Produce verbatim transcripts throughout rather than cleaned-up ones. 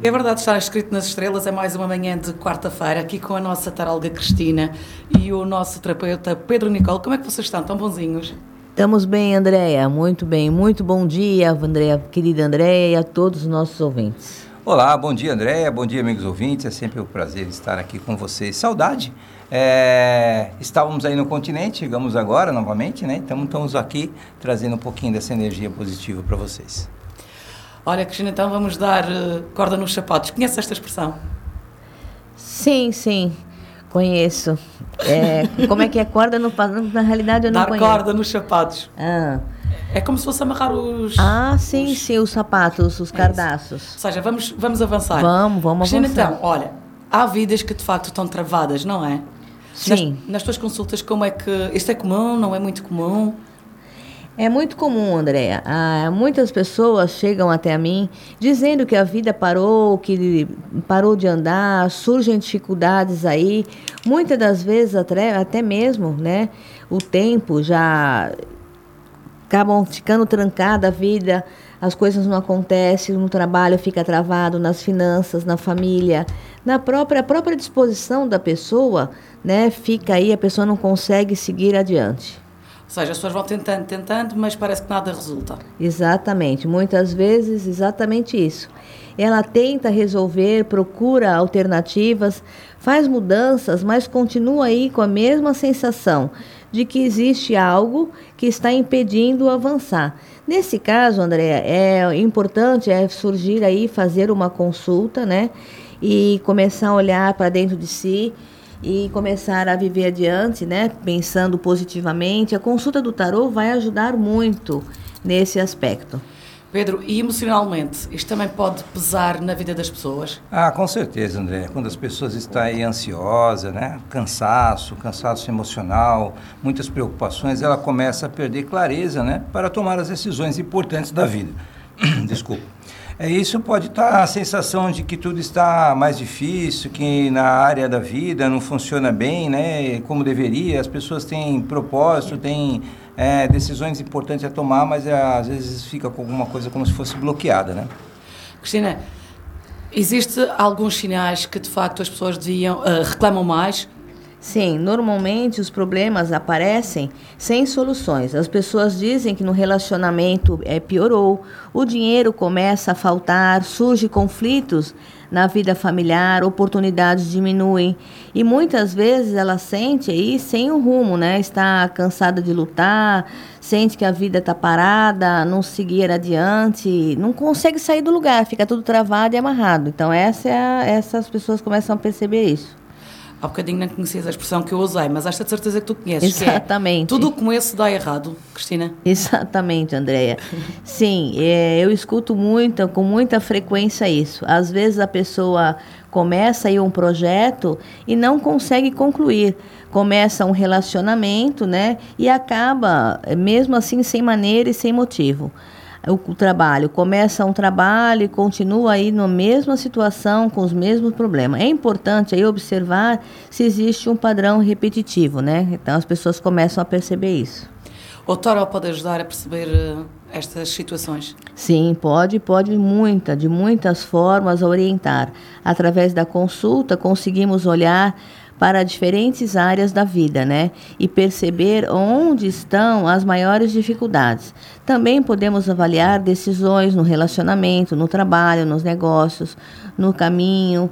É verdade, está escrito nas estrelas, é mais uma manhã de quarta-feira, aqui com a nossa taróloga Cristina e o nosso terapeuta Pedro Nicole. Como é que vocês estão? Tão bonzinhos? Estamos bem, Andréia, muito bem. Muito bom dia, Andréia, querida Andréia, e a todos os nossos ouvintes. Olá, bom dia, Andréia, bom dia, amigos ouvintes. É sempre um prazer estar aqui com vocês. Saudade. É, estávamos aí no continente, chegamos agora novamente, né? Então estamos aqui trazendo um pouquinho dessa energia positiva para vocês. Olha, Cristina, então vamos dar uh, corda nos sapatos. Conhece esta expressão? Sim, sim, conheço. É, como é que é corda no na realidade eu não dar conheço. Dar corda nos sapatos. Ah. É como se fosse amarrar os... Ah, sim, os, sim, os sapatos, os é cardaços. Ou seja, vamos, vamos avançar. Vamos, vamos Cristina, avançar. Então, olha, há vidas que de facto estão travadas, não é? Sim. Nas, nas tuas consultas, como é que... Isto é comum, não é muito comum? É muito comum, Andréia. Ah, muitas pessoas chegam até a mim dizendo que a vida parou, que parou de andar, surgem dificuldades aí. Muitas das vezes até, até mesmo, né, o tempo já acabam ficando trancada a vida, as coisas não acontecem, no trabalho fica travado, nas finanças, na família, na própria, própria disposição da pessoa, né, fica aí, a pessoa não consegue seguir adiante. Ou seja, as pessoas vão tentando, tentando, mas parece que nada resulta. Exatamente, muitas vezes exatamente isso. Ela tenta resolver, procura alternativas, faz mudanças, mas continua aí com a mesma sensação de que existe algo que está impedindo avançar. Nesse caso, Andréia, é importante é surgir aí, fazer uma consulta, né? E começar a olhar para dentro de si, e começar a viver adiante, né, pensando positivamente. A consulta do tarô vai ajudar muito nesse aspecto. Pedro, e emocionalmente, isto também pode pesar na vida das pessoas? Ah, com certeza, André. Quando as pessoas estão aí ansiosas, né, cansaço, cansaço emocional, muitas preocupações, ela começa a perder clareza, né, para tomar as decisões importantes da vida. Desculpa. É, isso pode estar a sensação de que tudo está mais difícil, que na área da vida não funciona bem, né, como deveria. As pessoas têm propósito, têm é, decisões importantes a tomar, mas é, às vezes fica com alguma coisa como se fosse bloqueada, né? Cristina, existem alguns sinais que de facto as pessoas deviam, uh, reclamam mais? Sim, normalmente os problemas aparecem sem soluções. As pessoas dizem que no relacionamento é, piorou, o dinheiro começa a faltar, surgem conflitos na vida familiar, oportunidades diminuem e muitas vezes ela sente aí sem o rumo, né? Está cansada de lutar, sente que a vida está parada, não seguir adiante, não consegue sair do lugar, fica tudo travado e amarrado. Então essa é a, essas pessoas começam a perceber isso. Há bocadinho não conhecias a expressão que eu usei, mas esta de certeza que tu conheces. Exatamente. Que é, tudo o começo dá errado, Cristina. Exatamente, Andréia. Sim, é, eu escuto muito, com muita frequência isso. Às vezes a pessoa começa aí um projeto e não consegue concluir. Começa um relacionamento, né? E acaba, mesmo assim, sem maneira e sem motivo. O trabalho, começa um trabalho e continua aí na mesma situação, com os mesmos problemas. É importante aí observar se existe um padrão repetitivo, né? Então as pessoas começam a perceber isso. O tarot pode ajudar a perceber uh, estas situações? Sim, pode, pode muita, de muitas formas a orientar. Através da consulta conseguimos olhar para diferentes áreas da vida, né? E perceber onde estão as maiores dificuldades. Também podemos avaliar decisões no relacionamento, no trabalho, nos negócios, no caminho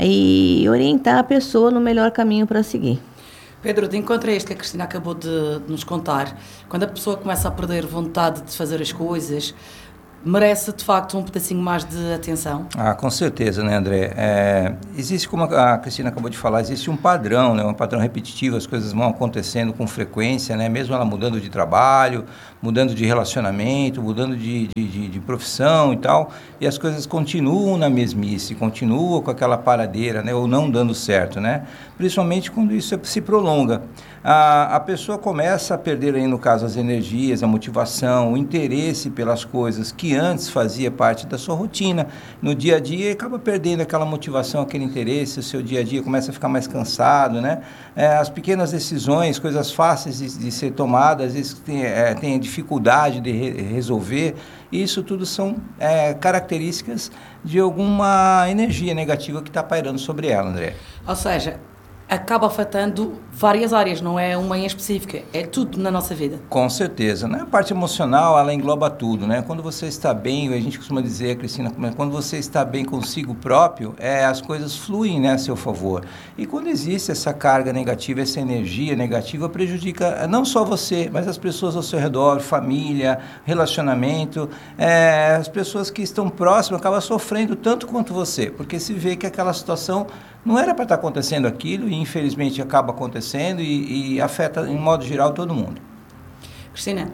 e orientar a pessoa no melhor caminho para seguir. Pedro, de encontro a este que a Cristina acabou de, de nos contar, quando a pessoa começa a perder vontade de fazer as coisas, merece, de facto, um pedacinho mais de atenção? Ah, com certeza, né, André? É, existe, como a Cristina acabou de falar, existe um padrão, né, um padrão repetitivo, as coisas vão acontecendo com frequência, né, mesmo ela mudando de trabalho, mudando de relacionamento, mudando de, de, de, de profissão e tal, e as coisas continuam na mesmice, continuam com aquela paradeira, né, ou não dando certo, né? Principalmente quando isso se prolonga. A, a pessoa começa a perder aí, no caso, as energias, a motivação, o interesse pelas coisas que que antes fazia parte da sua rotina, no dia a dia, e acaba perdendo aquela motivação, aquele interesse, o seu dia a dia começa a ficar mais cansado, né? É, as pequenas decisões, coisas fáceis de, de ser tomadas, às vezes tem, é, tem dificuldade de re, resolver, isso tudo são é, características de alguma energia negativa que está pairando sobre ela, André. Ou seja, acaba afetando várias áreas, não é uma em específica, é tudo na nossa vida. Com certeza, né? A parte emocional, ela engloba tudo, né? Quando você está bem, a gente costuma dizer, Cristina, quando você está bem consigo próprio, é, as coisas fluem, né, a seu favor. E quando existe essa carga negativa, essa energia negativa, prejudica não só você, mas as pessoas ao seu redor, família, relacionamento, é, as pessoas que estão próximas acabam sofrendo tanto quanto você, porque se vê que aquela situação não era para estar acontecendo aquilo e infelizmente acaba acontecendo e, e afeta em modo geral todo mundo. Cristina,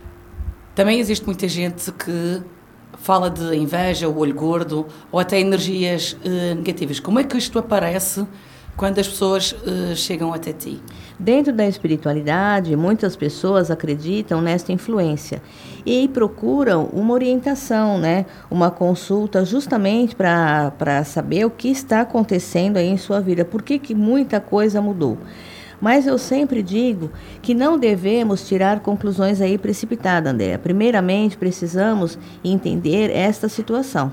também existe muita gente que fala de inveja, o olho gordo ou até energias uh, negativas. Como é que isto aparece quando as pessoas uh, chegam até ti? Dentro da espiritualidade, muitas pessoas acreditam nesta influência e procuram uma orientação, né? Uma consulta justamente para saber o que está acontecendo aí em sua vida, por que que muita coisa mudou. Mas eu sempre digo que não devemos tirar conclusões aí precipitadas, Andréa. Primeiramente, precisamos entender esta situação.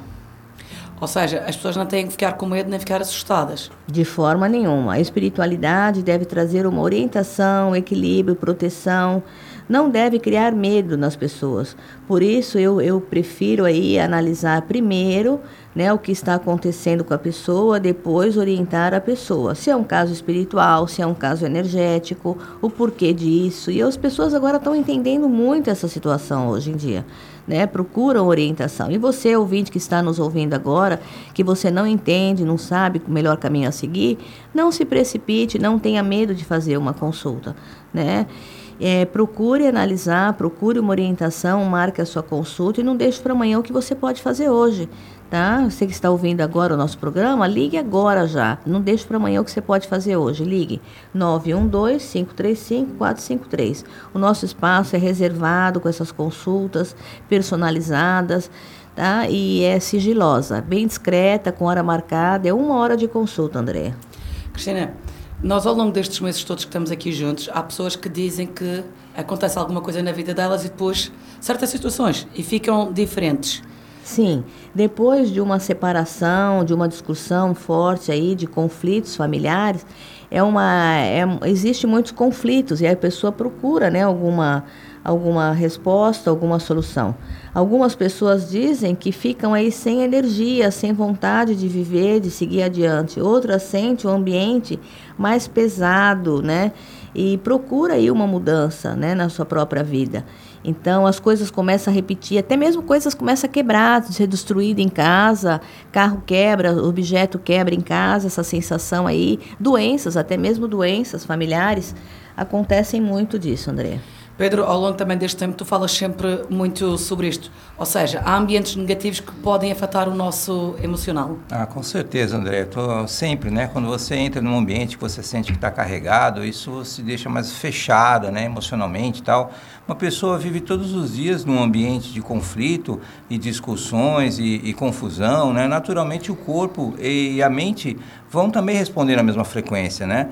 Ou seja, as pessoas não têm que ficar com medo nem ficar assustadas. De forma nenhuma. A espiritualidade deve trazer uma orientação, equilíbrio, proteção. Não deve criar medo nas pessoas. Por isso, eu, eu prefiro aí analisar primeiro, né, o que está acontecendo com a pessoa, depois orientar a pessoa. Se é um caso espiritual, se é um caso energético, o porquê disso. E as pessoas agora estão entendendo muito essa situação hoje em dia. Né, procuram orientação. E você, ouvinte que está nos ouvindo agora, que você não entende, não sabe o melhor caminho a seguir, não se precipite, não tenha medo de fazer uma consulta, né? É, procure analisar, procure uma orientação, marque a sua consulta e não deixe para amanhã o que você pode fazer hoje, tá? Você que está ouvindo agora o nosso programa, ligue agora já, não deixe para amanhã o que você pode fazer hoje, ligue nove um dois, cinco três cinco, quatro cinco três. O nosso espaço é reservado com essas consultas personalizadas, tá? E é sigilosa, bem discreta, com hora marcada, é uma hora de consulta, André. Cristina, nós ao longo destes meses todos que estamos aqui juntos, há pessoas que dizem que acontece alguma coisa na vida delas e depois certas situações e ficam diferentes. Sim, depois de uma separação, de uma discussão forte aí, de conflitos familiares, é uma, é, existe muitos conflitos e a pessoa procura, né, alguma, alguma resposta, alguma solução. Algumas pessoas dizem que ficam aí sem energia, sem vontade de viver, de seguir adiante. Outras sentem o ambiente mais pesado, né? E procura aí uma mudança, né, na sua própria vida. Então, as coisas começam a repetir, até mesmo coisas começam a quebrar, ser destruída em casa, carro quebra, objeto quebra em casa, essa sensação aí, doenças, até mesmo doenças familiares, acontecem muito disso, André. Pedro, ao longo também deste tempo, tu falas sempre muito sobre isto. Ou seja, há ambientes negativos que podem afetar o nosso emocional. Ah, com certeza, André. Tô sempre, né? Quando você entra num ambiente que você sente que está carregado, isso se deixa mais fechada, né? Emocionalmente e tal. Uma pessoa vive todos os dias num ambiente de conflito e discussões e, e confusão, né? Naturalmente o corpo e a mente vão também responder na mesma frequência, né?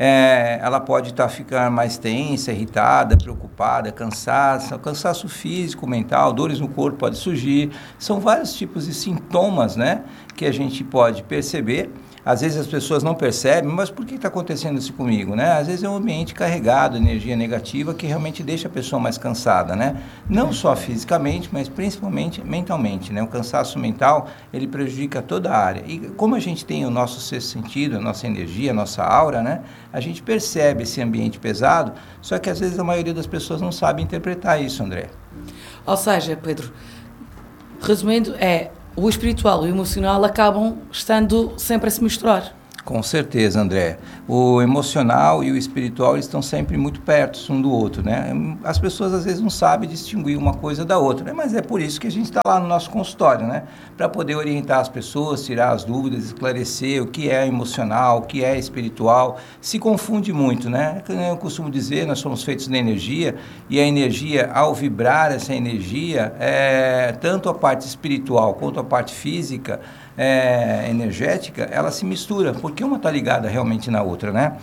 É, ela pode estar tá, ficar mais tensa, irritada, preocupada, cansada, cansaço físico, mental, dores no corpo pode surgir. São vários tipos de sintomas, né, que a gente pode perceber. Às vezes as pessoas não percebem, mas por que está acontecendo isso comigo, né? Às vezes é um ambiente carregado, energia negativa, que realmente deixa a pessoa mais cansada, né? Não só fisicamente, mas principalmente mentalmente, né? O cansaço mental, ele prejudica toda a área. E como a gente tem o nosso sexto sentido, a nossa energia, a nossa aura, né? A gente percebe esse ambiente pesado, só que às vezes a maioria das pessoas não sabe interpretar isso, André. Ou seja, Pedro, resumindo, é... o espiritual e o emocional acabam estando sempre a se misturar. Com certeza, André. O emocional e o espiritual eles estão sempre muito perto um do outro, né? As pessoas às vezes não sabem distinguir uma coisa da outra, né? Mas é por isso que a gente está lá no nosso consultório, né? Para poder orientar as pessoas, tirar as dúvidas, esclarecer o que é emocional, o que é espiritual. Se confunde muito, né? Como eu costumo dizer, nós somos feitos de energia e a energia, ao vibrar essa energia, é, tanto a parte espiritual quanto a parte física, É, energética, ela se mistura, porque uma está ligada realmente na outra, né?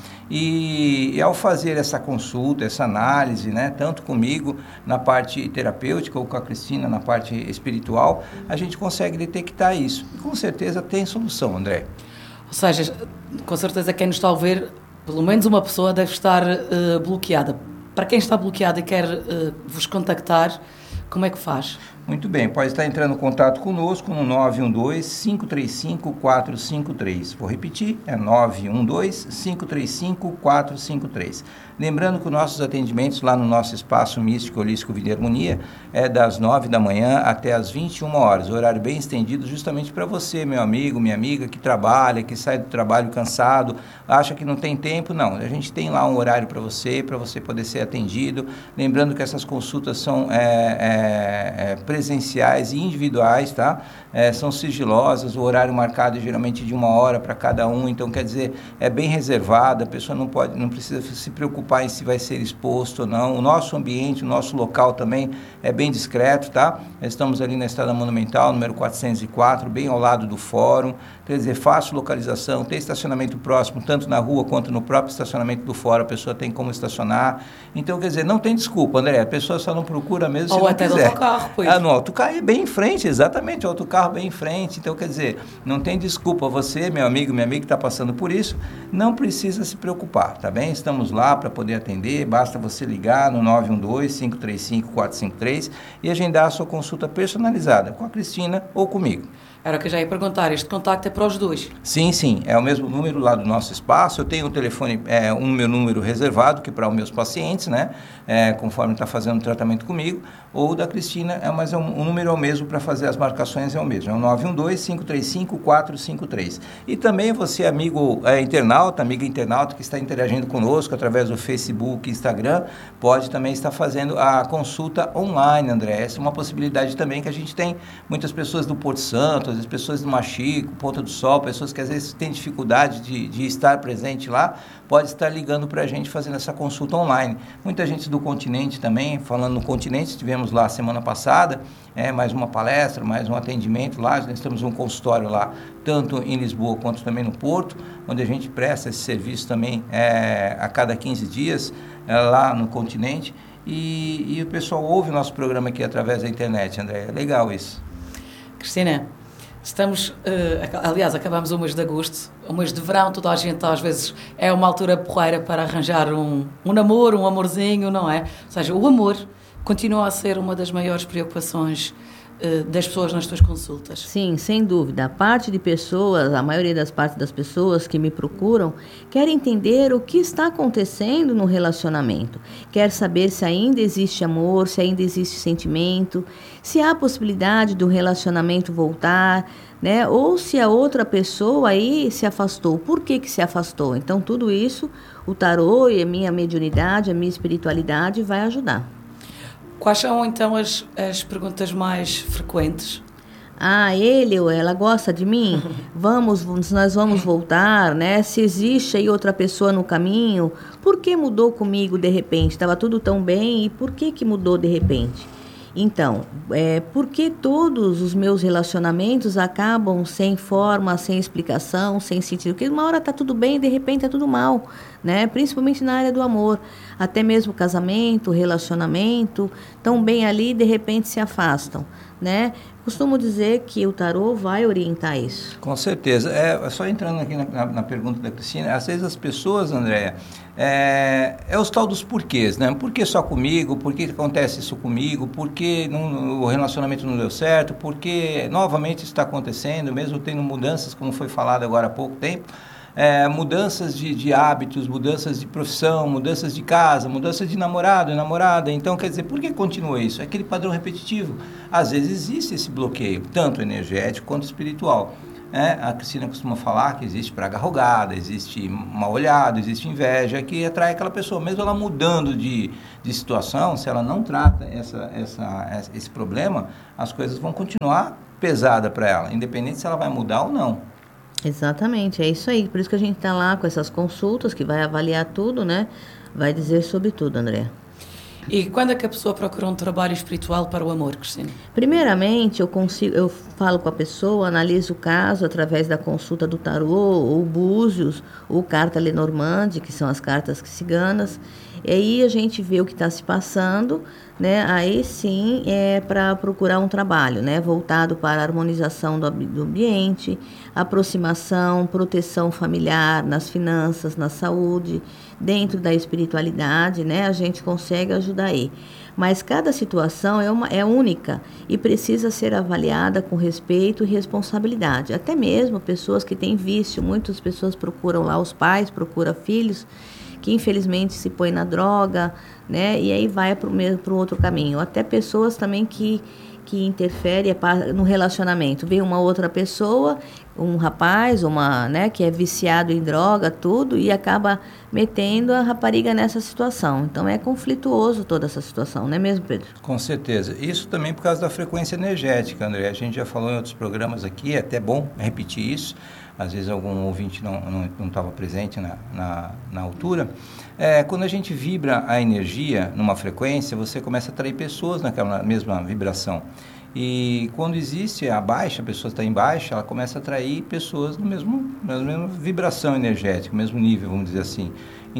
E, e ao fazer essa consulta, essa análise, né, tanto comigo na parte terapêutica ou com a Cristina na parte espiritual, a gente consegue detectar isso. E com certeza tem solução, André. Ou seja, com certeza quem nos está a ouvir, pelo menos uma pessoa deve estar uh, bloqueada. Para quem está bloqueado e quer uh, vos contactar, como é que faz? Muito bem, pode estar entrando em contato conosco no nove um dois, cinco três cinco, quatro cinco três. Vou repetir, é nove um dois, cinco três cinco, quatro cinco três. Lembrando que os nossos atendimentos lá no nosso espaço místico holístico Vida e Harmonia é das nove da manhã até as vinte e uma horas, horário bem estendido justamente para você, meu amigo, minha amiga, que trabalha, que sai do trabalho cansado, acha que não tem tempo. Não, a gente tem lá um horário para você, para você poder ser atendido. Lembrando que essas consultas são é, é, é, presenciais e individuais, tá? É, são sigilosas, o horário marcado é geralmente de uma hora para cada um, então quer dizer, é bem reservado, a pessoa não pode, não precisa se preocupar em se vai ser exposto ou não. O nosso ambiente, o nosso local também é bem discreto, tá? Estamos ali na Estrada Monumental, número quatrocentos e quatro, bem ao lado do fórum, quer dizer, fácil localização, tem estacionamento próximo, tanto na rua quanto no próprio estacionamento do fórum, a pessoa tem como estacionar. Então, quer dizer, não tem desculpa, André, a pessoa só não procura mesmo se ou não até quiser. no autocarro, pois. Ah, no autocarro é bem em frente, exatamente, o autocarro bem em frente. Então, quer dizer, não tem desculpa. Você, meu amigo, minha amiga que está passando por isso, não precisa se preocupar, tá bem? Estamos lá para poder atender, basta você ligar no nove um dois, cinco três cinco, quatro cinco três e agendar a sua consulta personalizada com a Cristina ou comigo. Era o que eu já ia perguntar, este contacto é para os dois? Sim, sim, é o mesmo número lá do nosso espaço. Eu tenho o telefone, é, um meu número reservado, que é para os meus pacientes, né, é, conforme está fazendo o tratamento comigo, ou da Cristina, é, mas é um, o número é o mesmo para fazer as marcações, é o mesmo, é o nove um dois, cinco três cinco, quatro cinco três. E também você, amigo é, internauta, amiga internauta que está interagindo conosco através do Facebook, Instagram, pode também estar fazendo a consulta online, André. Essa é uma possibilidade também que a gente tem muitas pessoas do Porto Santo, as pessoas do Machico, Ponta do Sol, pessoas que às vezes têm dificuldade de, de estar presente lá, pode estar ligando para a gente fazendo essa consulta online. Muita gente do continente também, falando no continente, tivemos lá semana passada, é, mais uma palestra, mais um atendimento lá, nós temos um consultório lá, tanto em Lisboa quanto também no Porto, onde a gente presta esse serviço também é, a cada quinze dias, é, lá no continente, e, e o pessoal ouve o nosso programa aqui através da internet, André, é legal isso. Cristina, estamos, uh, aliás, acabamos o mês de agosto, o mês de verão, toda a gente às vezes é uma altura porreira para arranjar um, um namoro, um amorzinho, não é? Ou seja, o amor continua a ser uma das maiores preocupações uh, das pessoas nas tuas consultas. Sim, sem dúvida. A parte de pessoas, a maioria das partes das pessoas que me procuram, quer entender o que está acontecendo no relacionamento. Quer saber se ainda existe amor, se ainda existe sentimento, se há possibilidade do relacionamento voltar, né? Ou se a outra pessoa aí se afastou. Por que que se afastou? Então, tudo isso, o tarô e a minha mediunidade, a minha espiritualidade vai ajudar. Quais são, então, as, as perguntas mais frequentes? Ah, ele ou ela gosta de mim? Vamos, nós vamos voltar, né? Se existe aí outra pessoa no caminho, por que mudou comigo de repente? Estava tudo tão bem e por que que mudou de repente? Então, é, por que todos os meus relacionamentos acabam sem forma, sem explicação, sem sentido? Porque uma hora está tudo bem e de repente está tudo mal, né? Principalmente na área do amor. Até mesmo casamento, relacionamento, tão bem ali e de repente se afastam, né? Costumo dizer que o tarô vai orientar isso. Com certeza. É, só entrando aqui na, na, na pergunta da Cristina, às vezes as pessoas, Andréia, é, é os tal dos porquês, né? Por que só comigo? Por que acontece isso comigo? Por que não, o relacionamento não deu certo? Por que novamente isso está acontecendo, mesmo tendo mudanças, como foi falado agora há pouco tempo? É, mudanças de, de hábitos, mudanças de profissão, mudanças de casa, mudanças de namorado e namorada. Então, quer dizer, por que continua isso? É aquele padrão repetitivo. Às vezes existe esse bloqueio, tanto energético quanto espiritual. É, a Cristina costuma falar que existe praga rogada, existe mal olhado, existe inveja, que atrai aquela pessoa. Mesmo ela mudando de, de situação, se ela não trata essa, essa, esse problema, as coisas vão continuar pesadas para ela, independente se ela vai mudar ou não. Exatamente, é isso aí. Por isso que a gente está lá com essas consultas, que vai avaliar tudo, né? Vai dizer sobre tudo, André. E quando é que a pessoa procura um trabalho espiritual para o amor, Cristina? Primeiramente, eu consigo, eu falo com a pessoa, analiso o caso através da consulta do tarô, ou búzios, ou carta Lenormand, que são as cartas ciganas. E aí a gente vê o que está se passando, né? Aí sim é para procurar um trabalho, né? Voltado para a harmonização do, do ambiente, aproximação, proteção familiar, nas finanças, na saúde, dentro da espiritualidade, né? A gente consegue ajudar aí. Mas cada situação é, uma, é única e precisa ser avaliada com respeito e responsabilidade. Até mesmo pessoas que têm vício, muitas pessoas procuram lá, os pais procuram filhos, que infelizmente se põe na droga, né? E aí vai para o mesmo para o outro caminho. Até pessoas também que que interferem no relacionamento. Vem uma outra pessoa, um rapaz, uma, né, que é viciado em droga, tudo, e acaba metendo a rapariga nessa situação. Então é conflituoso toda essa situação, não é mesmo, Pedro? Com certeza. Isso também por causa da frequência energética, André. A gente já falou em outros programas aqui, é até bom repetir isso. Às vezes algum ouvinte não estava presente na, na, na altura. É, quando a gente vibra a energia numa frequência, você começa a atrair pessoas naquela mesma vibração. E quando existe a baixa, a pessoa está em baixa, ela começa a atrair pessoas no mesmo, na mesma vibração energética, mesmo nível, vamos dizer assim.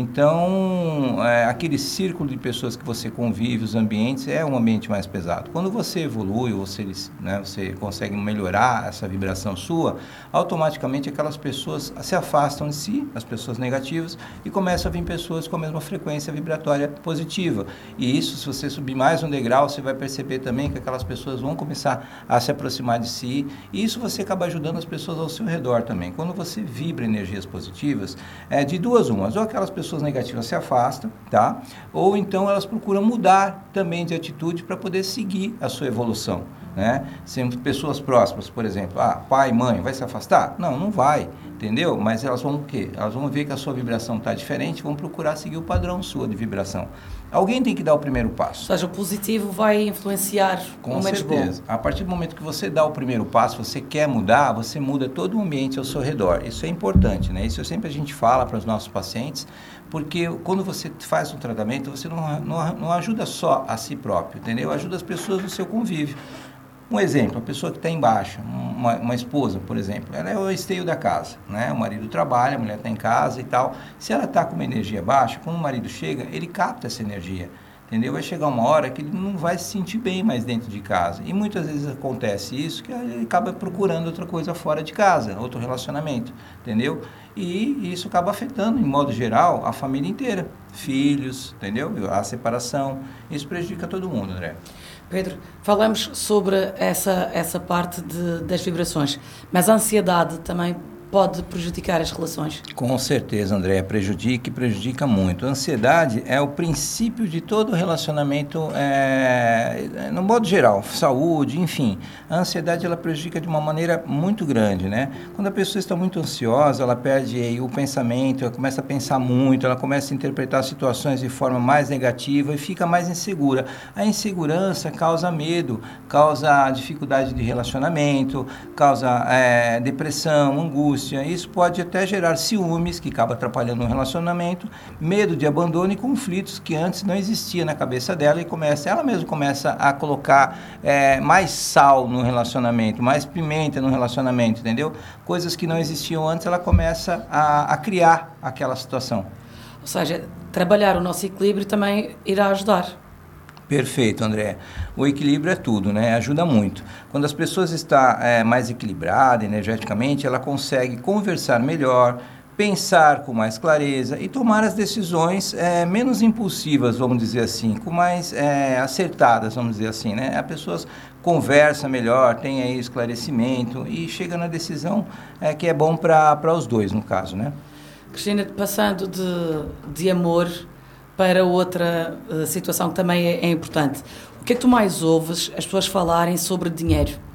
Então, é, aquele círculo de pessoas que você convive, os ambientes, é um ambiente mais pesado. Quando você evolui, você, né, você consegue melhorar essa vibração sua, automaticamente aquelas pessoas se afastam de si, as pessoas negativas, e começam a vir pessoas com a mesma frequência vibratória positiva. E isso, se você subir mais um degrau, você vai perceber também que aquelas pessoas vão começar a se aproximar de si, e isso você acaba ajudando as pessoas ao seu redor também. Quando você vibra energias positivas, é de duas umas, ou aquelas pessoas negativas se afastam, tá? Ou então elas procuram mudar também de atitude para poder seguir a sua evolução, né? Sempre pessoas próximas, por exemplo, ah, pai, mãe, vai se afastar? Não, não vai, entendeu? Mas elas vão o quê? Elas vão ver que a sua vibração está diferente, vão procurar seguir o padrão sua de vibração. Alguém tem que dar o primeiro passo. Ou seja, o positivo vai influenciar com o menos bom. Com certeza. A partir do momento que você dá o primeiro passo, você quer mudar, você muda todo o ambiente ao seu redor. Isso é importante, né? Isso sempre a gente fala para os nossos pacientes, porque quando você faz um tratamento, você não, não, não ajuda só a si próprio, entendeu? Ajuda as pessoas no seu convívio. Um exemplo, a pessoa que está embaixo, uma, uma esposa, por exemplo, ela é o esteio da casa, né? O marido trabalha, a mulher está em casa e tal. Se ela está com uma energia baixa, quando o marido chega, ele capta essa energia, entendeu? Vai chegar uma hora que ele não vai se sentir bem mais dentro de casa. E muitas vezes acontece isso, que ele acaba procurando outra coisa fora de casa, outro relacionamento, entendeu? E isso acaba afetando, em modo geral, a família inteira. Filhos, entendeu? A separação. Isso prejudica todo mundo, André. Pedro, falamos sobre essa, essa parte de, das vibrações, mas a ansiedade também pode prejudicar as relações? Com certeza, André, prejudica e prejudica muito. A ansiedade é o princípio de todo relacionamento, é, no modo geral, saúde, enfim. A ansiedade, ela prejudica de uma maneira muito grande, né? Quando a pessoa está muito ansiosa, ela perde aí, o pensamento, ela começa a pensar muito, ela começa a interpretar situações de forma mais negativa e fica mais insegura. A insegurança causa medo, causa dificuldade de relacionamento, causa é, depressão, angústia. Isso pode até gerar ciúmes, que acaba atrapalhando o relacionamento, medo de abandono e conflitos que antes não existia na cabeça dela, e começa, ela mesma começa a colocar é, mais sal no relacionamento, mais pimenta no relacionamento, entendeu? Coisas que não existiam antes, ela começa a, a criar aquela situação. Ou seja, trabalhar o nosso equilíbrio também irá ajudar. Perfeito, André. O equilíbrio é tudo, né? Ajuda muito. Quando as pessoas estão é, mais equilibradas energeticamente, ela consegue conversar melhor, pensar com mais clareza e tomar as decisões é, menos impulsivas, vamos dizer assim, com mais é, acertadas, vamos dizer assim, né? A pessoa conversa melhor, tem aí esclarecimento e chega na decisão é, que é bom para os dois, no caso, né? Cristina, passando de, de amor para outra uh, situação que também é, é importante. O que é que tu mais ouves as pessoas falarem sobre dinheiro?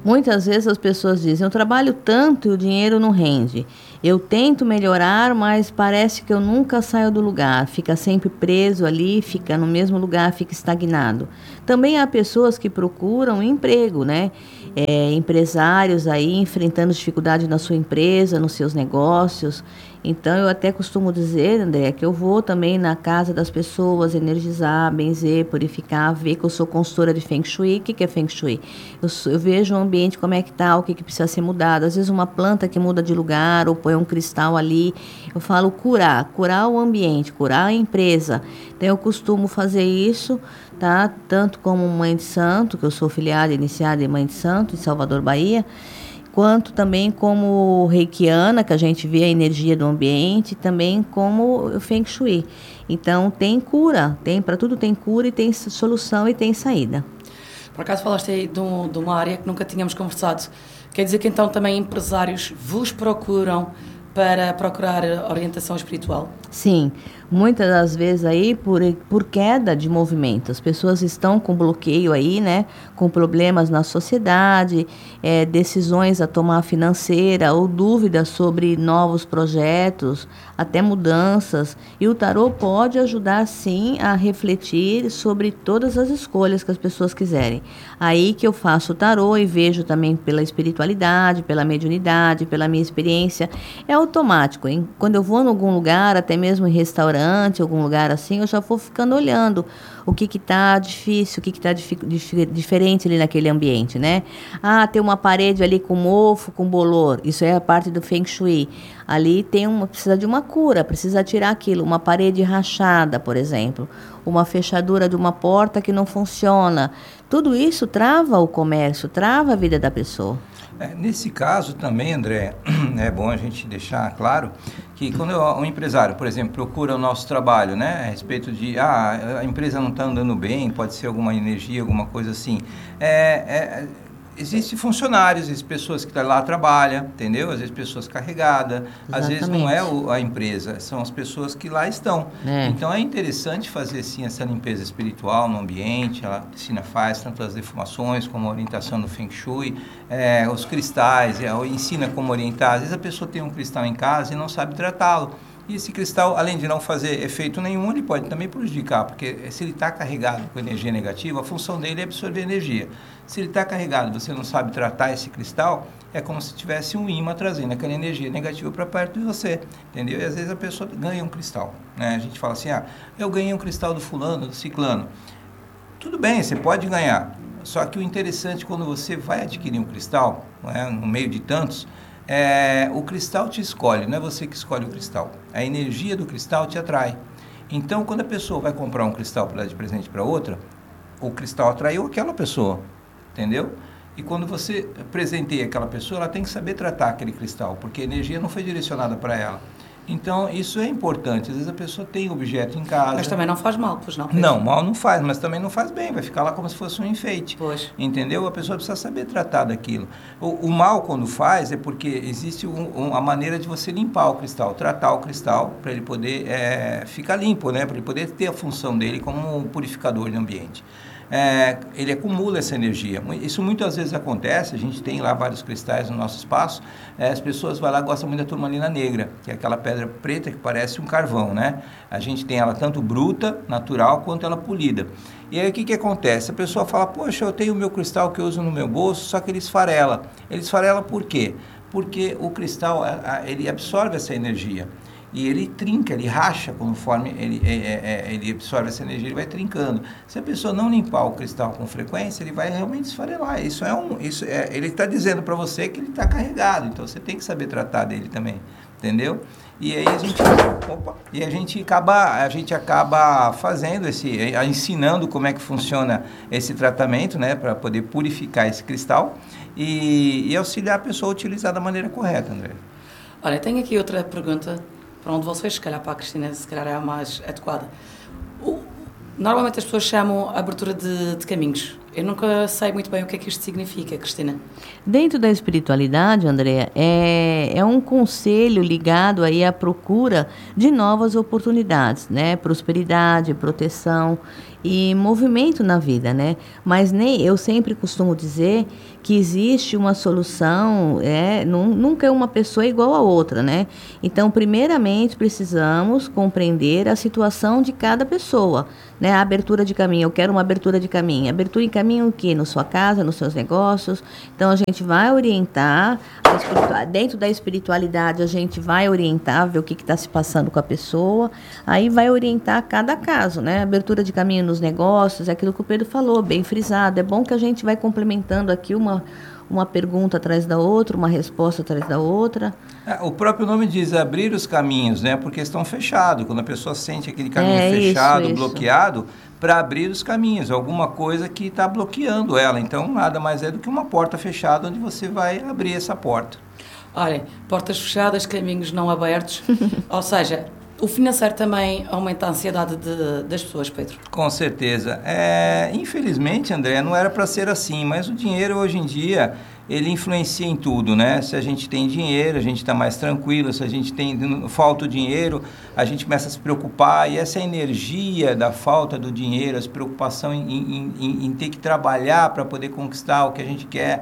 Muitas vezes as pessoas dizem, eu trabalho tanto e o dinheiro não rende. Eu tento melhorar, mas parece que eu nunca saio do lugar. Fica sempre preso ali, fica no mesmo lugar, fica estagnado. Também há pessoas que procuram emprego, né? É, empresários aí enfrentando dificuldade na sua empresa, nos seus negócios. Então, eu até costumo dizer, André, que eu vou também na casa das pessoas energizar, benzer, purificar, ver que eu sou consultora de Feng Shui. O que, que é Feng Shui? Eu, sou, eu vejo o ambiente, como é que está, o que, que precisa ser mudado. Às vezes, uma planta que muda de lugar ou põe um cristal ali. Eu falo curar, curar o ambiente, curar a empresa. Então, eu costumo fazer isso, tá? Tanto como mãe de santo, que eu sou filiada, iniciada em mãe de santo, em Salvador, Bahia, quanto também como reikiana, que a gente vê a energia do ambiente, também como o Feng Shui. Então, tem cura, tem, para tudo tem cura e tem solução e tem saída. Por acaso falaste aí de, um, de uma área que nunca tínhamos conversado. Quer dizer que então também empresários vos procuram para procurar orientação espiritual? Sim, muitas das vezes aí por, por queda de movimento. As pessoas estão com bloqueio aí, né? Com problemas na sociedade, é, decisões a tomar financeira ou dúvidas sobre novos projetos, até mudanças. E o tarô pode ajudar sim a refletir sobre todas as escolhas que as pessoas quiserem. Aí que eu faço o tarô e vejo também pela espiritualidade, pela mediunidade, pela minha experiência. É automático, hein? Quando eu vou em algum lugar, até mesmo em restaurante, algum lugar assim, eu já vou ficando olhando o que que tá difícil, o que que tá dif- dif- diferente ali naquele ambiente, né? Ah, tem uma parede ali com mofo, com bolor, isso é a parte do Feng Shui. Ali tem uma, precisa de uma cura, precisa tirar aquilo, uma parede rachada, por exemplo, uma fechadura de uma porta que não funciona. Tudo isso trava o comércio, trava a vida da pessoa. É, nesse caso também, André, é bom a gente deixar claro que quando um empresário, por exemplo, procura o nosso trabalho, né, a respeito de, ah, a empresa não está andando bem, pode ser alguma energia, alguma coisa assim, é... é existem funcionários, existem pessoas que lá trabalham, entendeu? Às vezes pessoas carregadas, Exatamente. Às vezes não é o, a empresa, são as pessoas que lá estão. É. Então é interessante fazer sim essa limpeza espiritual no ambiente, ela ensina, faz tanto as defumações como a orientação do Feng Shui, é, os cristais, é, ensina como orientar. Às vezes a pessoa tem um cristal em casa e não sabe tratá-lo. E esse cristal, além de não fazer efeito nenhum, ele pode também prejudicar, porque se ele está carregado com energia negativa, a função dele é absorver energia. Se ele está carregado e você não sabe tratar esse cristal, é como se tivesse um imã trazendo aquela energia negativa para perto de você, entendeu? E às vezes a pessoa ganha um cristal, né? A gente fala assim, ah, eu ganhei um cristal do fulano, do ciclano. Tudo bem, você pode ganhar, só que o interessante quando você vai adquirir um cristal, né, no meio de tantos, É, o cristal te escolhe, não é você que escolhe o cristal. A energia do cristal te atrai. Então, quando a pessoa vai comprar um cristal para dar de presente para outra, o cristal atraiu aquela pessoa, entendeu? E quando você presenteia aquela pessoa, ela tem que saber tratar aquele cristal, porque a energia não foi direcionada para ela. Então, isso é importante. Às vezes a pessoa tem objeto em casa. Mas também não faz mal, pois não? Não, mal não faz, mas também não faz bem. Vai ficar lá como se fosse um enfeite. Pois. Entendeu? A pessoa precisa saber tratar daquilo. O, o mal, quando faz, é porque existe um, um, a maneira de você limpar o cristal, tratar o cristal para ele poder é, ficar limpo, né? Para ele poder ter a função dele como um purificador de ambiente. É, ele acumula essa energia. Isso muitas vezes acontece, a gente tem lá vários cristais no nosso espaço, é, as pessoas vão lá, gostam muito da turmalina negra, que é aquela pedra preta que parece um carvão, né? A gente tem ela tanto bruta, natural, quanto ela polida. E aí o que que acontece? A pessoa fala, poxa, eu tenho o meu cristal que eu uso no meu bolso, só que ele esfarela. Ele esfarela por quê? Porque o cristal, ele absorve essa energia. E ele trinca, ele racha conforme ele, é, é, ele absorve essa energia, ele vai trincando. Se a pessoa não limpar o cristal com frequência, ele vai realmente esfarelar. Isso é um, isso é, ele está dizendo para você que ele está carregado, então você tem que saber tratar dele também, entendeu? E aí a gente, opa, e a gente acaba, a gente acaba fazendo esse, ensinando como é que funciona esse tratamento, né, para poder purificar esse cristal e, e auxiliar a pessoa a utilizar da maneira correta, André. Olha, tenho aqui outra pergunta para um de vocês, se calhar para a Cristina, se calhar é a mais adequada. O, normalmente as pessoas chamam abertura de, de caminhos. Eu nunca sei muito bem o que é que isto significa, Cristina. Dentro da espiritualidade, Andréa, é, é um conselho ligado aí à procura de novas oportunidades, né? Prosperidade, proteção. e movimento na vida, né? Mas nem eu sempre costumo dizer que existe uma solução, é, num, nunca é uma pessoa igual a outra, né? Então, primeiramente, precisamos compreender a situação de cada pessoa, né? A abertura de caminho, eu quero uma abertura de caminho. Abertura em caminho o quê? Na sua casa, nos seus negócios. Então, a gente vai orientar, a dentro da espiritualidade, a gente vai orientar, ver o que está se passando com a pessoa, aí vai orientar cada caso, né? Abertura de caminho nos negócios, é aquilo que o Pedro falou, bem frisado. É bom que a gente vai complementando aqui uma, uma pergunta atrás da outra, uma resposta atrás da outra. É, o próprio nome diz abrir os caminhos, né? Porque estão fechados. Quando a pessoa sente aquele caminho é, fechado, isso, isso. bloqueado, para abrir os caminhos, alguma coisa que está bloqueando ela. Então, nada mais é do que uma porta fechada onde você vai abrir essa porta. Olha, portas fechadas, caminhos não abertos, ou seja, o financeiro também aumenta a ansiedade de, das pessoas, Pedro? Com certeza. É, infelizmente, André, não era para ser assim, mas o dinheiro hoje em dia, ele influencia em tudo, né? Se a gente tem dinheiro, a gente está mais tranquilo, se a gente tem falta o dinheiro, a gente começa a se preocupar, e essa energia da falta do dinheiro, essa preocupação em, em, em, em ter que trabalhar para poder conquistar o que a gente quer,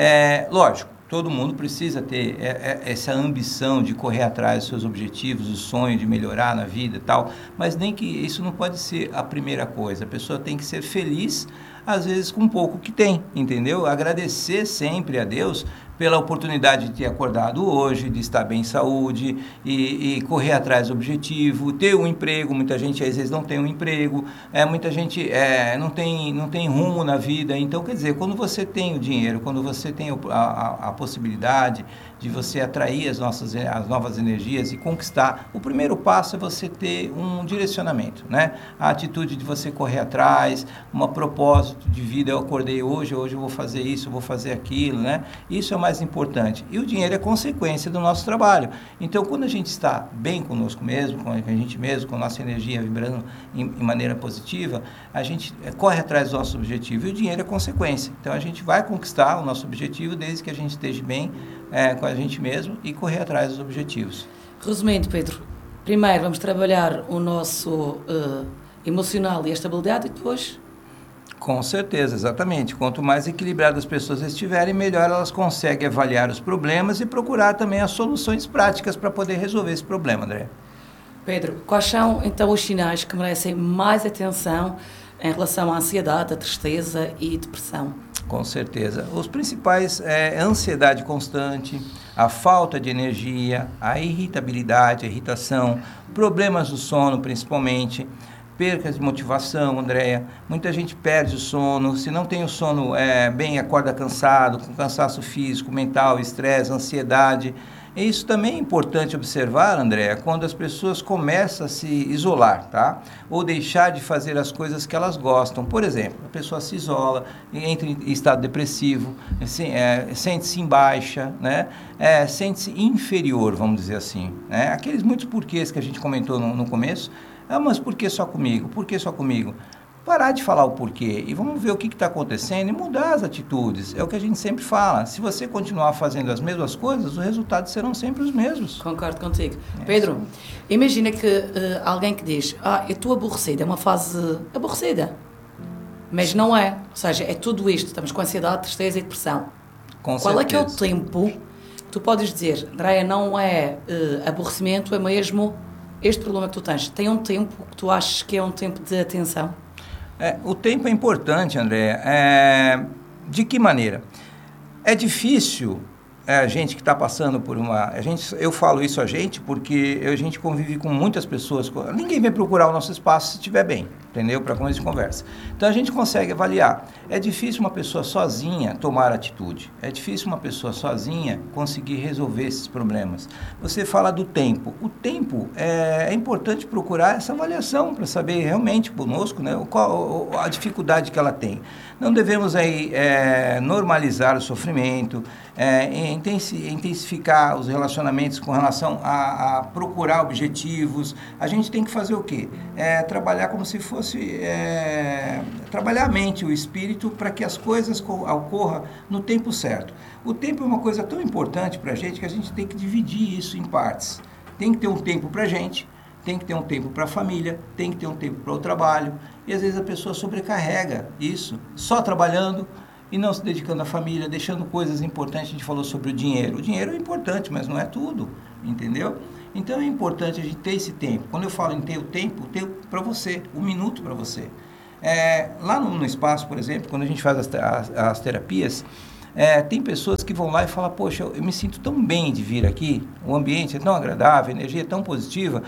é lógico. Todo mundo precisa ter essa ambição de correr atrás dos seus objetivos, o sonho de melhorar na vida e tal, mas nem que isso não pode ser a primeira coisa. A pessoa tem que ser feliz, às vezes, com pouco que tem, entendeu? Agradecer sempre a Deus pela oportunidade de ter acordado hoje, de estar bem em saúde e, e correr atrás do objetivo, ter um emprego. Muita gente às vezes não tem um emprego, é, muita gente é, não, tem, não tem rumo na vida. Então, quer dizer, quando você tem o dinheiro, quando você tem a, a, a possibilidade de você atrair as, nossas, as novas energias e conquistar, o primeiro passo é você ter um direcionamento, né? A atitude de você correr atrás, um propósito de vida. Eu acordei hoje, hoje eu vou fazer isso, eu vou fazer aquilo, né? Isso é o mais importante. E o dinheiro é consequência do nosso trabalho. Então, quando a gente está bem conosco mesmo, com a gente mesmo, com a nossa energia vibrando em, em maneira positiva, a gente corre atrás do nosso objetivo e o dinheiro é consequência. Então, a gente vai conquistar o nosso objetivo desde que a gente esteja bem é, com a gente mesmo e correr atrás dos objetivos. Resumindo, Pedro, primeiro vamos trabalhar o nosso uh, emocional e a estabilidade e depois... Com certeza, exatamente. Quanto mais equilibradas as pessoas estiverem, melhor elas conseguem avaliar os problemas e procurar também as soluções práticas para poder resolver esse problema, André. Pedro, quais são então os sinais que merecem mais atenção em relação à ansiedade, à tristeza e depressão? Com certeza. Os principais é a ansiedade constante, a falta de energia, a irritabilidade, a irritação, problemas do sono principalmente, percas de motivação, Andréia. Muita gente perde o sono, se não tem o sono é, bem, acorda cansado, com cansaço físico, mental, estresse, ansiedade. E isso também é importante observar, Andréia, quando as pessoas começam a se isolar, tá? Ou deixar de fazer as coisas que elas gostam. Por exemplo, a pessoa se isola, entra em estado depressivo, se, é, sente-se em baixa, né? É, sente-se inferior, vamos dizer assim, né? Aqueles muitos porquês que a gente comentou no, no começo. Ah, mas por que só comigo? Por que só comigo? Parar de falar o porquê e vamos ver o que está acontecendo e mudar as atitudes. É o que a gente sempre fala. Se você continuar fazendo as mesmas coisas, os resultados serão sempre os mesmos. Concordo contigo. É. Pedro, imagina que uh, alguém que diz, ah, eu estou aborrecida, é uma fase aborrecida. Mas não é. Ou seja, é tudo isto. Estamos com ansiedade, tristeza e depressão. Com Qual certeza. é que é o tempo que tu podes dizer, Andréia, não é uh, aborrecimento, é mesmo... Este problema que tu tens, tem um tempo que tu achas que é um tempo de atenção? É, o tempo é importante, André. É, de que maneira? É difícil é, a gente que está passando por uma... A gente, eu falo isso a gente porque a gente convive com muitas pessoas. Ninguém vem procurar o nosso espaço se estiver bem, entendeu? Para começo de conversa. Então, a gente consegue avaliar. É difícil uma pessoa sozinha tomar atitude. É difícil uma pessoa sozinha conseguir resolver esses problemas. Você fala do tempo. O tempo é, é importante procurar essa avaliação para saber realmente conosco, né, qual a dificuldade que ela tem. Não devemos aí é, normalizar o sofrimento, é, intensificar os relacionamentos com relação a, a procurar objetivos. A gente tem que fazer o quê? É, trabalhar como se fosse... É, trabalhar a mente, o espírito, para que as coisas ocorram no tempo certo. O tempo é uma coisa tão importante para a gente que a gente tem que dividir isso em partes. Tem que ter um tempo para a gente tem que ter um tempo para a família, tem que ter um tempo para o trabalho, e às vezes a pessoa sobrecarrega isso, só trabalhando e não se dedicando à família, deixando coisas importantes. A gente falou sobre o dinheiro. O dinheiro é importante, mas não é tudo, entendeu? Então é importante a gente ter esse tempo. Quando eu falo em ter o tempo, ter para você, um minuto para você. É, lá no, no espaço, por exemplo, quando a gente faz as, as, as terapias, é, tem pessoas que vão lá e falam, poxa, eu, eu me sinto tão bem de vir aqui, o ambiente é tão agradável, a energia é tão positiva,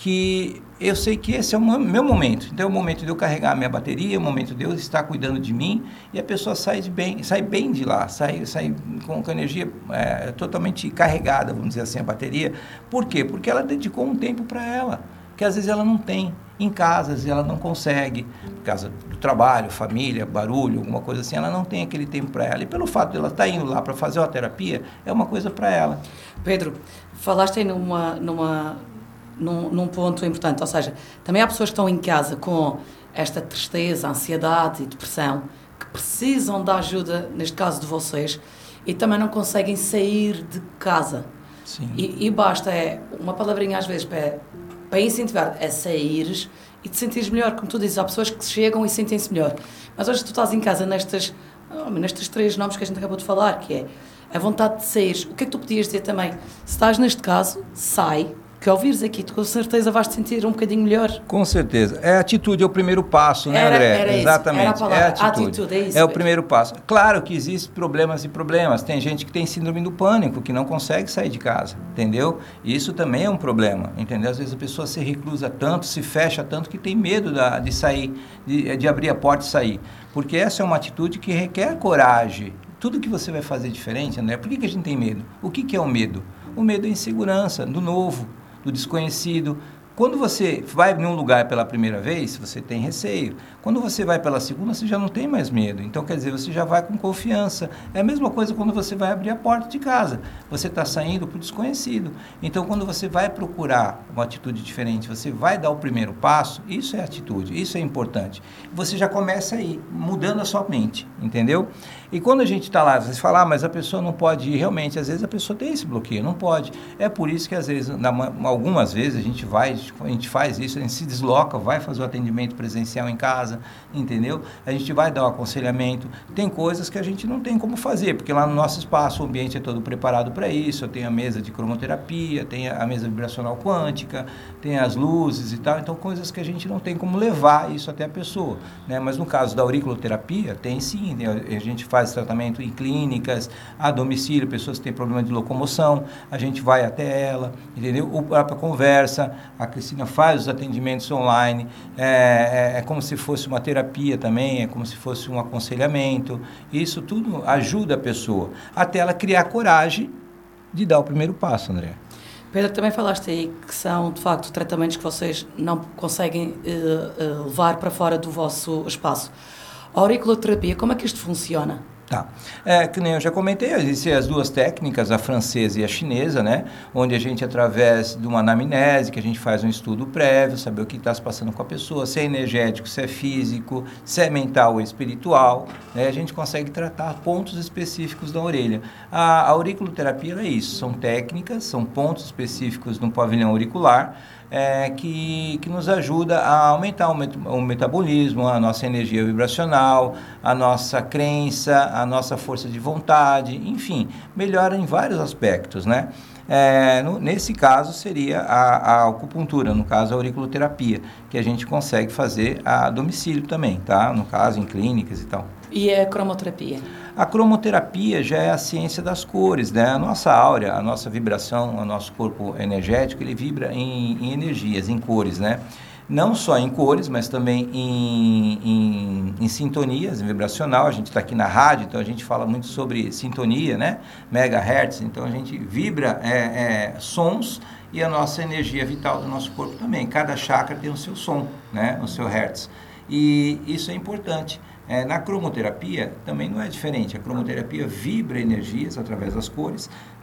que eu sei que esse é o meu momento. Então é o momento de eu carregar a minha bateria, é o momento de eu estar cuidando de mim, e a pessoa sai, de bem, sai bem de lá, sai, sai com, com a energia é, totalmente carregada, vamos dizer assim, a bateria. Por quê? Porque ela dedicou um tempo para ela, que às vezes ela não tem. Em casa, às vezes ela não consegue, por causa do trabalho, família, barulho, alguma coisa assim, ela não tem aquele tempo para ela. E pelo fato de ela estar indo lá para fazer uma terapia, é uma coisa para ela. Pedro, falaste aí numa, numa, num, num ponto importante, ou seja, também há pessoas que estão em casa com esta tristeza, ansiedade e depressão, que precisam da ajuda, neste caso de vocês, e também não conseguem sair de casa. Sim. E, e basta é uma palavrinha às vezes para... para incentivar a saíres e te sentires melhor. Como tu dizes, há pessoas que chegam e sentem-se melhor. Mas hoje tu estás em casa nestes, oh, nestes três nomes que a gente acabou de falar, que é a vontade de saíres. O que é que tu podias dizer também? Se estás neste caso, sai, que ao vires aqui, tu com certeza vais te sentir um bocadinho melhor. Com certeza. É a atitude, é o primeiro passo, né, era, André? Era Exatamente. Isso, era a palavra. É a atitude. A atitude, é isso. É o primeiro passo. Claro que existem problemas e problemas. Tem gente que tem síndrome do pânico, que não consegue sair de casa, entendeu? Isso também é um problema, entendeu? Às vezes a pessoa se reclusa tanto, se fecha tanto, que tem medo da, de sair, de, de abrir a porta e sair. Porque essa é uma atitude que requer coragem. Tudo que você vai fazer diferente, André, por que, que a gente tem medo? O que, que é o medo? O medo é a insegurança, do novo, do desconhecido. Quando você vai em um lugar pela primeira vez, você tem receio. Quando você vai pela segunda, você já não tem mais medo. Então, quer dizer, você já vai com confiança. É a mesma coisa quando você vai abrir a porta de casa. Você está saindo para o desconhecido. Então, quando você vai procurar uma atitude diferente, você vai dar o primeiro passo, isso é atitude, isso é importante. Você já começa aí, mudando a sua mente, entendeu? E quando a gente está lá, você fala, ah, mas a pessoa não pode ir, realmente, às vezes a pessoa tem esse bloqueio, não pode. É por isso que, às vezes, na, algumas vezes, a gente vai, a gente faz isso, a gente se desloca, vai fazer o atendimento presencial em casa, entendeu? A gente vai dar o aconselhamento. Tem coisas que a gente não tem como fazer, porque lá no nosso espaço o ambiente é todo preparado para isso. Eu tenho a mesa de cromoterapia, tem a mesa vibracional quântica, tem as luzes e tal. Então, coisas que a gente não tem como levar isso até a pessoa, né? Mas no caso da auriculoterapia, tem sim. A gente faz tratamento em clínicas, a domicílio, pessoas que têm problema de locomoção, a gente vai até ela, entendeu? O própria conversa, a Cristina faz os atendimentos online, é, é, é como se fosse uma terapia também, é como se fosse um aconselhamento. Isso tudo ajuda a pessoa, até ela criar coragem de dar o primeiro passo, André. Pedro, também falaste aí que são, de facto, tratamentos que vocês não conseguem uh, uh, levar para fora do vosso espaço. A auriculoterapia, como é que isto funciona? Tá. É, que nem eu já comentei, existem as duas técnicas, a francesa e a chinesa, né? Onde a gente, através de uma anamnese, que a gente faz um estudo prévio, saber o que está se passando com a pessoa, se é energético, se é físico, se é mental ou espiritual, né? A gente consegue tratar pontos específicos da orelha. A, a auriculoterapia é isso, são técnicas, são pontos específicos no pavilhão auricular, É, que, que nos ajuda a aumentar o, met o metabolismo, a nossa energia vibracional, a nossa crença, a nossa força de vontade, enfim, melhora em vários aspectos, né? É, no, nesse caso seria a, a acupuntura, no caso a auriculoterapia, que a gente consegue fazer a domicílio também, tá? No caso em clínicas e tal. E a cromoterapia? A cromoterapia já é a ciência das cores, né? A nossa áurea, a nossa vibração, o nosso corpo energético, ele vibra em, em energias, em cores, né? Não só em cores, mas também em, em, em sintonias, em vibracional. A gente está aqui na rádio, então a gente fala muito sobre sintonia, né? Megahertz, então a gente vibra é, é, sons e a nossa energia vital do nosso corpo também. Cada chakra tem o seu som, né? O seu hertz. E isso é importante. É, na cromoterapia também não é diferente. A cromoterapia vibra energias através das cores.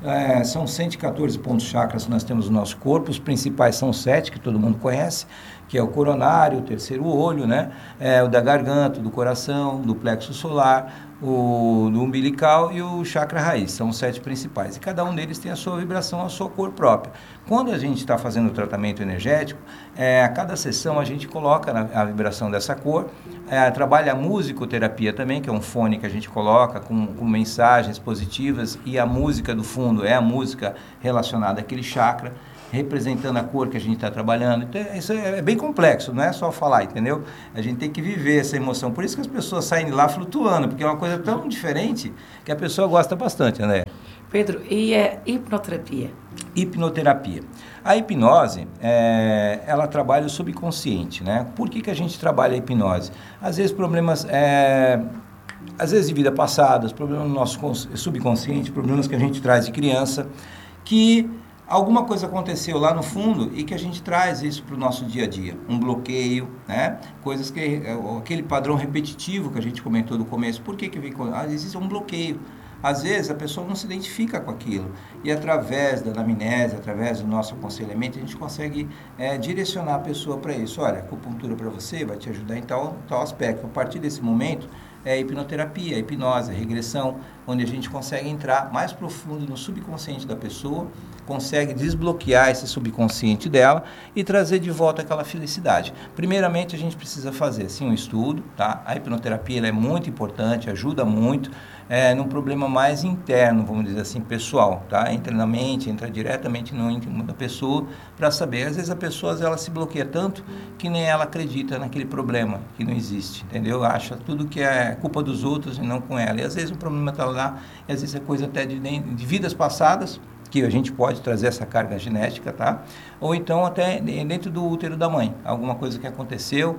É, são cento e quatorze pontos chakras que nós temos no nosso corpo. Os principais são sete, que todo mundo conhece, que é o coronário, o terceiro olho, né? É, o da garganta, do coração, do plexo solar, o do umbilical e o chakra raiz. São os sete principais. E cada um deles tem a sua vibração, a sua cor própria. Quando a gente está fazendo o tratamento energético, é, a cada sessão a gente coloca na, a vibração dessa cor. É, trabalha a musicoterapia também, que é um fone que a gente coloca com, com mensagens positivas, e a música do fundo é a música relacionada àquele chakra, representando a cor que a gente está trabalhando. Então, isso é bem complexo, não é só falar, entendeu? A gente tem que viver essa emoção. Por isso que as pessoas saem de lá flutuando, porque é uma coisa tão diferente que a pessoa gosta bastante, né? Pedro, e a hipnoterapia? Hipnoterapia. A hipnose, é, ela trabalha o subconsciente, né? Por que que a gente trabalha a hipnose? Às vezes problemas... É, às vezes de vida passada, problemas no nosso subconsciente, problemas que a gente traz de criança, que alguma coisa aconteceu lá no fundo e que a gente traz isso para o nosso dia a dia. Um bloqueio, né? Coisas que... Aquele padrão repetitivo que a gente comentou no começo. Por que que vem... Ah, existe um bloqueio. Às vezes a pessoa não se identifica com aquilo. E através da anamnese, através do nosso aconselhamento, a gente consegue é, direcionar a pessoa para isso. Olha, a acupuntura para você vai te ajudar em tal, tal aspecto. A partir desse momento, é a hipnoterapia, a hipnose, a regressão, onde a gente consegue entrar mais profundo no subconsciente da pessoa, consegue desbloquear esse subconsciente dela e trazer de volta aquela felicidade. Primeiramente, a gente precisa fazer, sim, um estudo, tá? A hipnoterapia ela é muito importante, ajuda muito, é, num problema mais interno, vamos dizer assim, pessoal, tá? Entra na mente, entra diretamente no íntimo da pessoa para saber. Às vezes a pessoa ela se bloqueia tanto que nem ela acredita naquele problema que não existe, entendeu? Acha tudo que é culpa dos outros e não com ela. E às vezes o problema está lá, e às vezes é coisa até de, de vidas passadas, que a gente pode trazer essa carga genética, tá? Ou então até dentro do útero da mãe, alguma coisa que aconteceu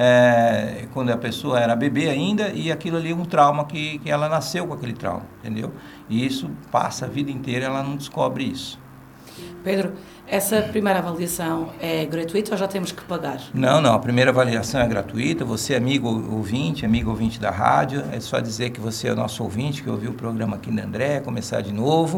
é, quando a pessoa era bebê ainda, e aquilo ali é um trauma que, que ela nasceu com aquele trauma, entendeu? E isso passa a vida inteira, ela não descobre isso. Pedro, essa primeira avaliação é gratuita ou já temos que pagar? Não, não, a primeira avaliação é gratuita. Você, amigo ouvinte, amigo ouvinte da rádio, é só dizer que você é o nosso ouvinte, que ouviu o programa aqui da André, começar de novo,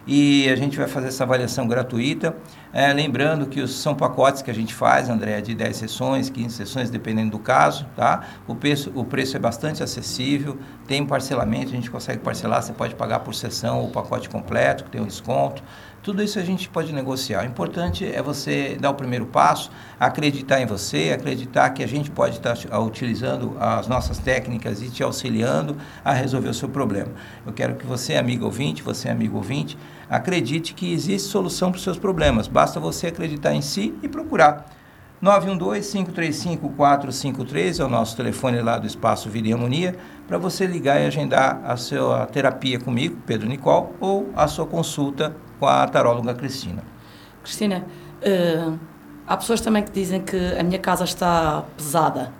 e a gente vai fazer essa avaliação gratuita. É, lembrando que os, são pacotes que a gente faz, André, de dez sessões, quinze sessões, dependendo do caso, tá? O preço, o preço é bastante acessível, tem parcelamento, a gente consegue parcelar, você pode pagar por sessão o pacote completo, que tem um desconto. Tudo isso a gente pode negociar. O importante é você dar o primeiro passo, acreditar em você, acreditar que a gente pode estar utilizando as nossas técnicas e te auxiliando a resolver o seu problema. Eu quero que você, amigo ouvinte, você, amigo ouvinte, acredite que existe solução para os seus problemas. Basta você acreditar em si e procurar. nove um dois, cinco três cinco, quatro cinco três é o nosso telefone lá do Espaço Vida e Harmonia, para você ligar e agendar a sua terapia comigo, Pedro Nicole, ou a sua consulta com a taróloga Cristina. Cristina, uh, há pessoas também que dizem que a minha casa está pesada.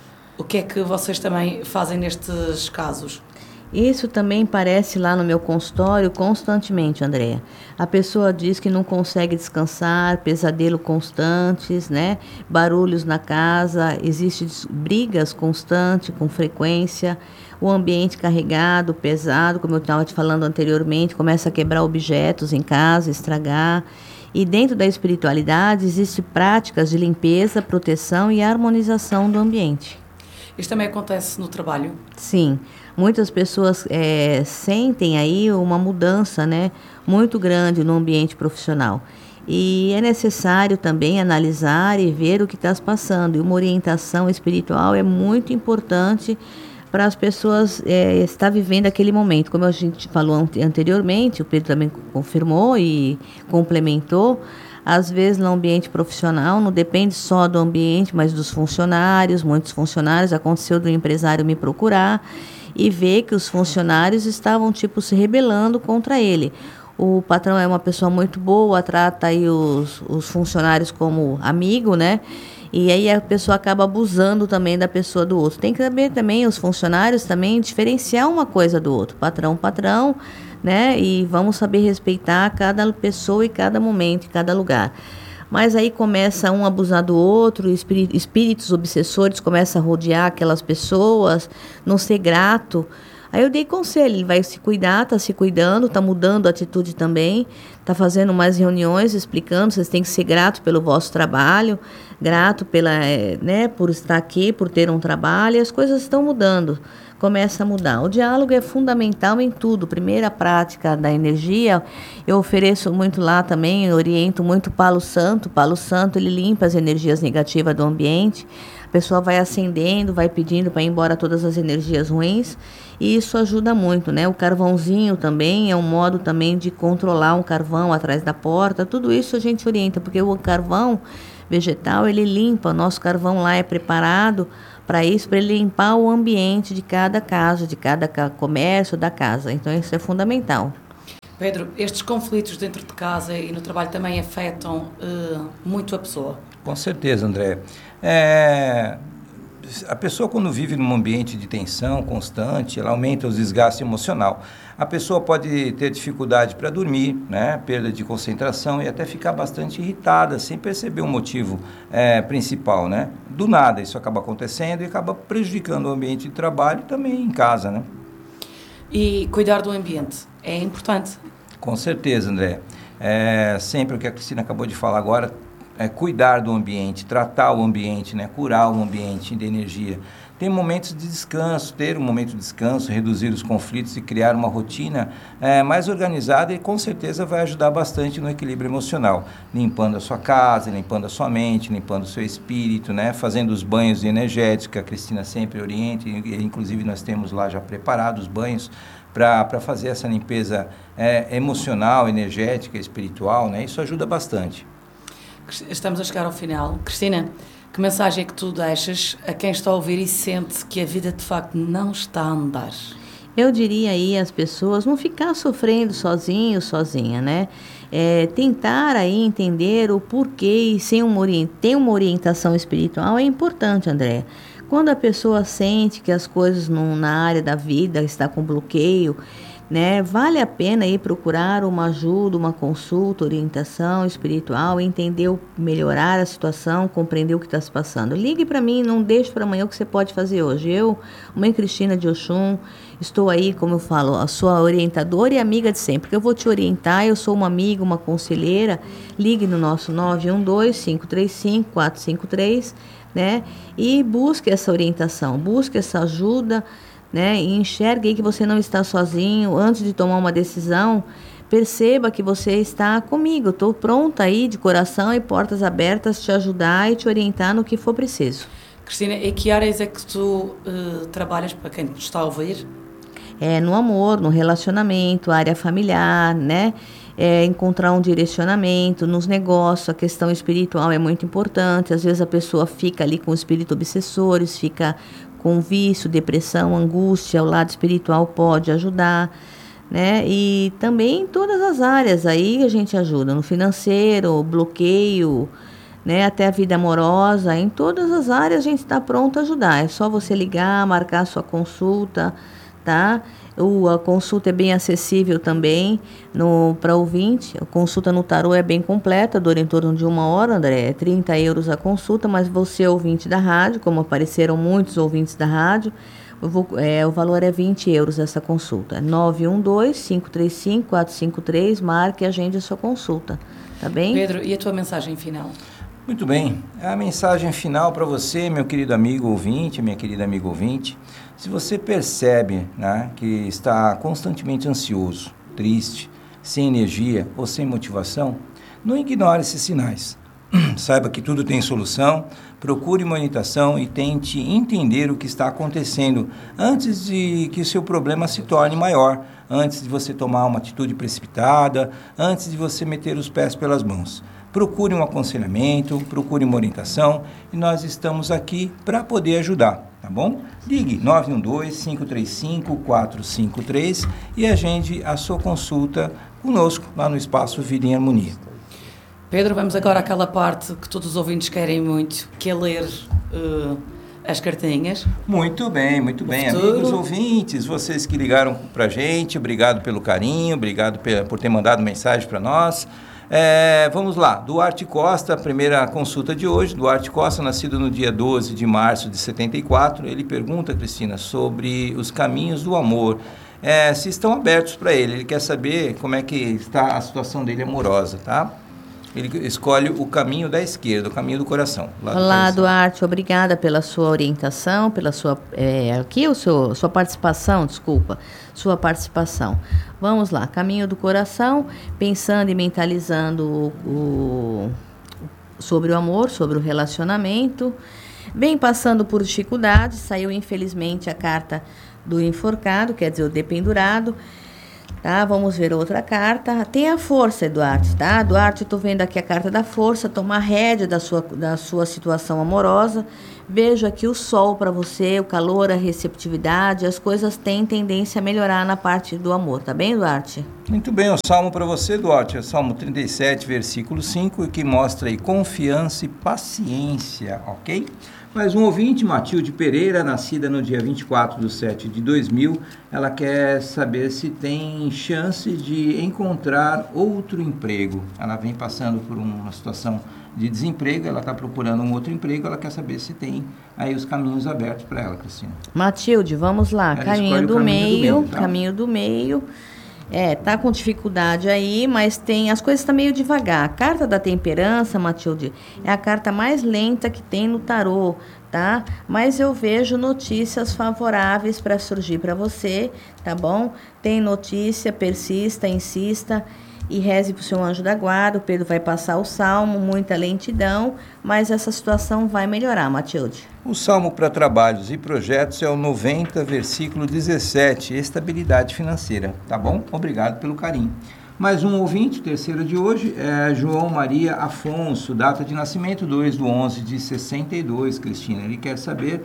O que é que vocês também fazem nestes casos? Isso também aparece lá no meu consultório constantemente, Andréa. A pessoa diz que não consegue descansar, pesadelo constantes, né? Barulhos na casa, existem brigas constantes, com frequência, o ambiente carregado, pesado, como eu estava te falando anteriormente, começa a quebrar objetos em casa, estragar. E dentro da espiritualidade existem práticas de limpeza, proteção e harmonização do ambiente. Isso também acontece no trabalho? Sim. Muitas pessoas é, sentem aí uma mudança, né, muito grande no ambiente profissional. E é necessário também analisar e ver o que está se passando. E uma orientação espiritual é muito importante para as pessoas é, estar vivendo aquele momento. Como a gente falou anteriormente, o Pedro também confirmou e complementou, às vezes no ambiente profissional não depende só do ambiente, mas dos funcionários. Muitos funcionários, aconteceu do empresário me procurar e ver que os funcionários estavam tipo se rebelando contra ele. O patrão é uma pessoa muito boa, trata aí os, os funcionários como amigo, né? E aí a pessoa acaba abusando também da pessoa do outro. Tem que saber também, os funcionários também, diferenciar uma coisa do outro. Patrão, patrão, né? E vamos saber respeitar cada pessoa e cada momento, e cada lugar. Mas aí começa um a abusar do outro, espíritos obsessores começam a rodear aquelas pessoas, não ser grato Aí eu dei conselho, ele vai se cuidar, está se cuidando, está mudando a atitude também, está fazendo mais reuniões, explicando, vocês têm que ser gratos pelo vosso trabalho, grato pela, é, né, por estar aqui, por ter um trabalho, e as coisas estão mudando, começa a mudar. O diálogo é fundamental em tudo. Primeira prática da energia, eu ofereço muito lá também, eu oriento muito o Palo Santo. O Palo Santo, ele limpa as energias negativas do ambiente, a pessoa vai acendendo, vai pedindo para ir embora todas as energias ruins, e isso ajuda muito, né? O carvãozinho também é um modo também de controlar um carvão atrás da porta, tudo isso a gente orienta, porque o carvão vegetal, ele limpa, o nosso carvão lá é preparado para isso, para ele limpar o ambiente de cada casa, de cada comércio da casa, então isso é fundamental. Pedro, estes conflitos dentro de casa e no trabalho também afetam uh, muito a pessoa? Com certeza, André. É, a pessoa, quando vive num ambiente de tensão constante, ela aumenta o desgaste emocional. A pessoa pode ter dificuldade para dormir, né? Perda de concentração e até ficar bastante irritada, sem perceber o motivo é, principal, né? Do nada, isso acaba acontecendo e acaba prejudicando o ambiente de trabalho e também em casa, né? E cuidar do ambiente é importante? Com certeza, André. É, sempre o que a Cristina acabou de falar agora, é cuidar do ambiente, tratar o ambiente, né? Curar o ambiente de energia. Tem momentos de descanso, ter um momento de descanso, reduzir os conflitos e criar uma rotina é, mais organizada e com certeza vai ajudar bastante no equilíbrio emocional, limpando a sua casa, limpando a sua mente, limpando o seu espírito, né? Fazendo os banhos energéticos, que a Cristina sempre orienta, e inclusive nós temos lá já preparados os banhos para fazer essa limpeza é, emocional, energética, espiritual, né? Isso ajuda bastante. Estamos a chegar ao final. Cristina, que mensagem é que tu deixas a quem está a ouvir e sente que a vida de facto não está a andar? Eu diria aí às pessoas não ficar sofrendo sozinho, sozinha, né? É, tentar aí entender o porquê e sem uma, ter uma orientação espiritual é importante, André. Quando a pessoa sente que as coisas no, na área da vida está com bloqueio, né, vale a pena ir procurar uma ajuda, uma consulta, orientação espiritual, entender, melhorar a situação, compreender o que está se passando. Ligue para mim, não deixe para amanhã o que você pode fazer hoje. Eu, Mãe Cristina de Oxum, estou aí, como eu falo, a sua orientadora e amiga de sempre, porque eu vou te orientar, eu sou uma amiga, uma conselheira. Ligue no nosso nove um dois, cinco três cinco, quatro cinco três, né, e busque essa orientação, busque essa ajuda, né, e enxergue aí que você não está sozinho. Antes de tomar uma decisão, perceba que você está comigo. Estou pronta aí, de coração e portas abertas, te ajudar e te orientar no que for preciso. Cristina, e que áreas é que tu uh, trabalhas, para quem está a ouvir? É, no amor, no relacionamento, área familiar, né? É, encontrar um direcionamento nos negócios. A questão espiritual é muito importante. Às vezes a pessoa fica ali com espíritos obsessores, fica com vício, depressão, angústia. O lado espiritual pode ajudar, né? E também em todas as áreas aí a gente ajuda, no financeiro, bloqueio, né? Até a vida amorosa, em todas as áreas a gente está pronto a ajudar. É só você ligar, marcar a sua consulta, tá? O, a consulta é bem acessível também para ouvinte. A consulta no tarô é bem completa, dura em torno de uma hora, André. É trinta euros a consulta, mas você, ouvinte da rádio, como apareceram muitos ouvintes da rádio, eu vou, é, o valor é vinte euros essa consulta. nove um dois, cinco três cinco, quatro cinco três, marque e agende a sua consulta, tá bem? Pedro, e a tua mensagem final? Muito bem, a mensagem final para você, meu querido amigo ouvinte, minha querida amiga ouvinte. Se você percebe, né, que está constantemente ansioso, triste, sem energia ou sem motivação, não ignore esses sinais. Saiba que tudo tem solução, procure uma orientação e tente entender o que está acontecendo antes de que o seu problema se torne maior, antes de você tomar uma atitude precipitada, antes de você meter os pés pelas mãos. Procure um aconselhamento, procure uma orientação e nós estamos aqui para poder ajudar, tá bom? Ligue nove um dois, cinco três cinco, quatro cinco três e agende a sua consulta conosco lá no Espaço Vida em Harmonia. Pedro, vamos agora àquela parte que todos os ouvintes querem muito, que é ler uh, as cartinhas. Muito bem, muito bem. Amigos ouvintes, vocês que ligaram para a gente, obrigado pelo carinho, obrigado por ter mandado mensagem para nós. É, vamos lá, Duarte Costa, a primeira consulta de hoje. Duarte Costa, nascido no dia doze de março de setenta e quatro, ele pergunta, Cristina, sobre os caminhos do amor, é, se estão abertos para ele. Ele quer saber como é que está a situação dele amorosa, tá? Ele escolhe o caminho da esquerda, o caminho do coração. Olá, Duarte, obrigada pela sua orientação, pela sua, é, aqui o seu, sua participação, desculpa, sua participação. Vamos lá, caminho do coração, pensando e mentalizando o, o, sobre o amor, sobre o relacionamento, vem passando por dificuldades, saiu infelizmente a carta do enforcado, quer dizer, o dependurado. Tá, vamos ver outra carta. Tem a força, Duarte, tá? Duarte, estou vendo aqui a carta da força, tomar rédea da sua, da sua situação amorosa. Vejo aqui o sol para você, o calor, a receptividade, as coisas têm tendência a melhorar na parte do amor, tá bem, Duarte? Muito bem, o salmo para você, Duarte, é o Salmo trinta e sete, versículo cinco, que mostra aí confiança e paciência, ok? Mais um ouvinte, Matilde Pereira, nascida no dia vinte e quatro de setembro de dois mil, ela quer saber se tem chance de encontrar outro emprego. Ela vem passando por uma situação de desemprego, ela está procurando um outro emprego, ela quer saber se tem aí os caminhos abertos para ela, Cristina. Matilde, vamos lá, caminho do, caminho meio, do meio, tá? caminho do meio. É, tá com dificuldade aí, mas tem, as coisas estão meio devagar. A carta da temperança, Matilde, é a carta mais lenta que tem no tarô, tá? Mas eu vejo notícias favoráveis para surgir para você, tá bom? Tem notícia, persista, insista e reze para o seu anjo da guarda. O Pedro vai passar o salmo, muita lentidão, mas essa situação vai melhorar, Matilde. O salmo para trabalhos e projetos é o noventa, versículo dezessete, estabilidade financeira, tá bom? Obrigado pelo carinho. Mais um ouvinte, terceiro de hoje, é João Maria Afonso, data de nascimento dois de onze de sessenta e dois, Cristina. Ele quer saber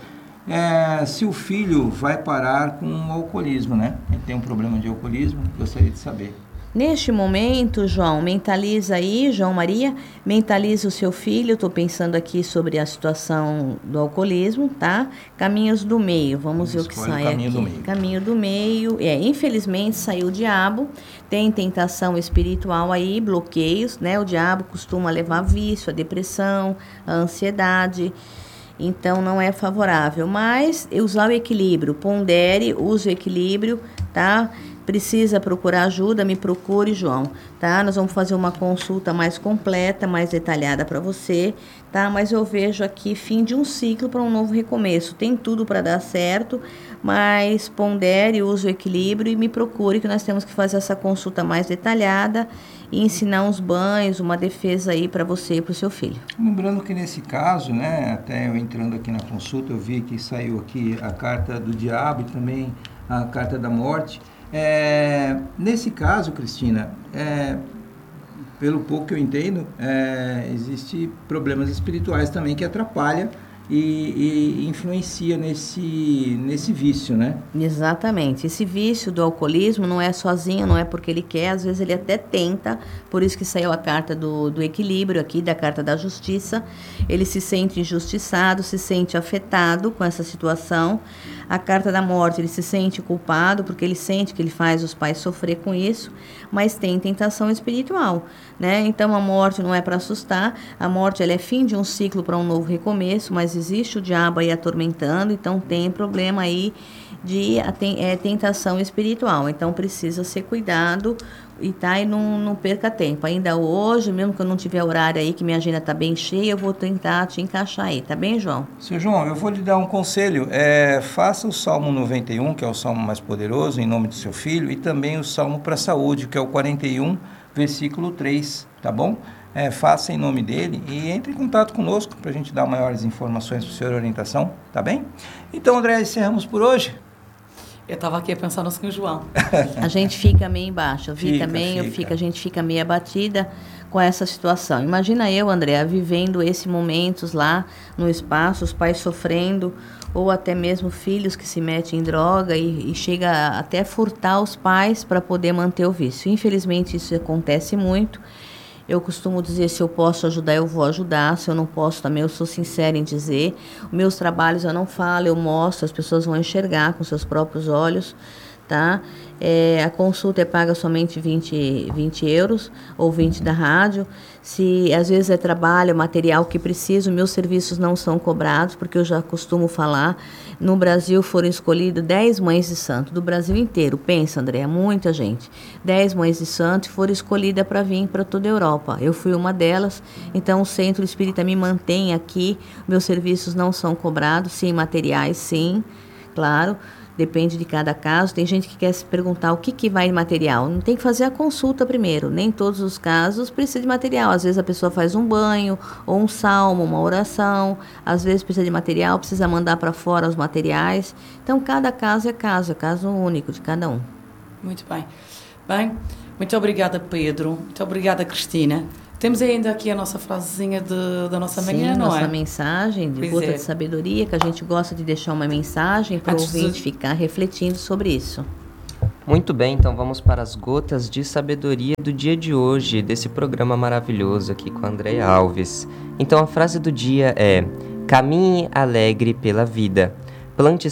é, se o filho vai parar com o alcoolismo, né? Ele tem um problema de alcoolismo, gostaria de saber. Neste momento, João, mentaliza aí, João Maria, mentaliza o seu filho. Estou pensando aqui sobre a situação do alcoolismo, tá? Caminhos do meio, vamos ver o que sai caminho aqui. Do meio. Caminho do meio, é, infelizmente saiu o diabo, tem tentação espiritual aí, bloqueios, né? O diabo costuma levar a vício, a depressão, a ansiedade. Então, não é favorável, mas usar o equilíbrio, pondere, use o equilíbrio, tá? Precisa procurar ajuda, me procure, João, tá? Nós vamos fazer uma consulta mais completa, mais detalhada para você, tá? Mas eu vejo aqui fim de um ciclo para um novo recomeço. Tem tudo para dar certo, mas pondere, use o equilíbrio e me procure, que nós temos que fazer essa consulta mais detalhada e ensinar uns banhos, uma defesa aí para você e para o seu filho. Lembrando que nesse caso, né, até eu entrando aqui na consulta, eu vi que saiu aqui a carta do diabo e também a carta da morte. É, nesse caso, Cristina, é, pelo pouco que eu entendo, é, existe problemas espirituais também que atrapalham e, e influencia nesse, nesse vício, né? Exatamente. Esse vício do alcoolismo não é sozinho, não é porque ele quer, às vezes ele até tenta, por isso que saiu a carta do, do equilíbrio aqui, da carta da justiça. Ele se sente injustiçado, se sente afetado com essa situação. A carta da morte, ele se sente culpado, porque ele sente que ele faz os pais sofrer com isso, mas tem tentação espiritual, né? Então, a morte não é para assustar, a morte ela é fim de um ciclo para um novo recomeço, mas existe o diabo aí atormentando, então tem problema aí de é, tentação espiritual, então precisa ser cuidado e tá, e não, não perca tempo. Ainda hoje, mesmo que eu não tiver horário aí, que minha agenda tá bem cheia, eu vou tentar te encaixar aí, tá bem, João? Seu João, eu vou lhe dar um conselho, é, faça o Salmo noventa e um, que é o Salmo mais poderoso, em nome do seu filho, e também o Salmo para a saúde, que é o quarenta e um, versículo três, tá bom? É, faça em nome dele e entre em contato conosco para a gente dar maiores informações para o senhor, orientação, tá bem? Então, André, encerramos por hoje. Eu estava aqui pensando assim, o João. A gente fica meio embaixo, eu vi fica, também, fica. Eu fico, a gente fica meio abatida com essa situação. Imagina eu, André, vivendo esses momentos lá no espaço, os pais sofrendo, ou até mesmo filhos que se metem em droga e, e chega até furtar os pais para poder manter o vício. Infelizmente, isso acontece muito. Eu costumo dizer, se eu posso ajudar, eu vou ajudar. Se eu não posso também, eu sou sincera em dizer. Meus trabalhos eu não falo, eu mostro, as pessoas vão enxergar com seus próprios olhos, tá? É, a consulta é paga somente vinte, vinte euros ou vinte da rádio. Se às vezes é trabalho, material que preciso, meus serviços não são cobrados, porque eu já costumo falar, no Brasil foram escolhidas dez mães de santo, do Brasil inteiro. Pensa, Andréa, muita gente. dez mães de santo foram escolhidas para vir para toda a Europa. Eu fui uma delas, então o Centro Espírita me mantém aqui, meus serviços não são cobrados, sim, materiais, sim, claro. Depende de cada caso. Tem gente que quer se perguntar o que, que vai em material. Não tem que fazer a consulta primeiro. Nem todos os casos precisa de material. Às vezes a pessoa faz um banho, ou um salmo, uma oração. Às vezes precisa de material, precisa mandar para fora os materiais. Então, cada caso é caso, é caso único de cada um. Muito bem. Bem, muito obrigada, Pedro. Muito obrigada, Cristina. Temos ainda aqui a nossa frasezinha de, da nossa Sim, manhã, não nossa é? Nossa mensagem de pois gota é. de sabedoria, que a gente gosta de deixar uma mensagem para o ouvinte de... ficar refletindo sobre isso. Muito bem, então vamos para as gotas de sabedoria do dia de hoje, desse programa maravilhoso aqui com a Andréa Alves. Então a frase do dia é: caminhe alegre pela vida, plante